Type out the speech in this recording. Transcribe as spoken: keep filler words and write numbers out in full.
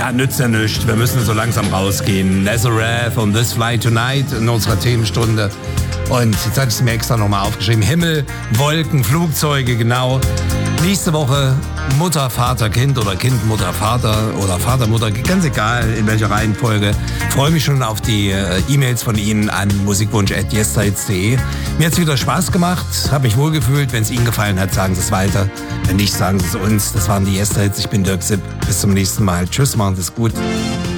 Ja, nützt ja nichts. Wir müssen so langsam rausgehen. Nazareth und This Fly Tonight in unserer Themenstunde. Und jetzt hatte ich es mir extra nochmal aufgeschrieben. Himmel, Wolken, Flugzeuge, genau. Nächste Woche Mutter, Vater, Kind oder Kind, Mutter, Vater oder Vater, Mutter, ganz egal in welcher Reihenfolge. Freue mich schon auf die äh, E-Mails von Ihnen an musikwunsch at yesterhits punkt de. Mir hat es wieder Spaß gemacht, habe mich wohlgefühlt. Wenn es Ihnen gefallen hat, sagen Sie es weiter. Wenn nicht, sagen Sie es uns. Das waren die Yesterhits. Ich bin Dirk Sipp. Bis zum nächsten Mal. Tschüss, machen Sie es gut.